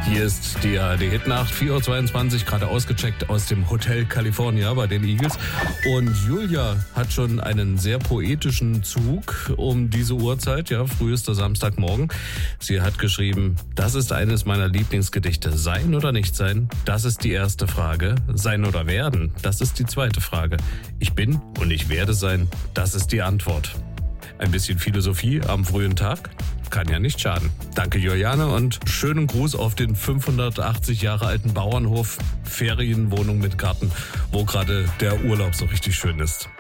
Hier ist die ARD-Hitnacht, 4.22 Uhr, gerade ausgecheckt aus dem Hotel California bei den Eagles. Und Julia hat schon einen sehr poetischen Zug um diese Uhrzeit, ja, frühester Samstagmorgen. Sie hat geschrieben, das ist eines meiner Lieblingsgedichte. Sein oder nicht sein, das ist die erste Frage. Sein oder werden, das ist die zweite Frage. Ich bin und ich werde sein, das ist die Antwort. Ein bisschen Philosophie am frühen Tag kann ja nicht schaden. Danke, Juliane, und schönen Gruß auf den 580 Jahre alten Bauernhof, Ferienwohnung mit Garten, wo gerade der Urlaub so richtig schön ist.